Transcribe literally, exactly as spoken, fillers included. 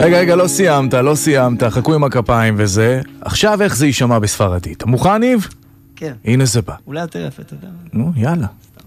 רגע, רגע, לא סיימת, לא סיימת, חכו עם הכפיים וזה. עכשיו איך זה יישמע בספרדית? מוכן, ניב? כן. הנה זה בא. אולי יותר יפה, אתה יודע. נו, יאללה.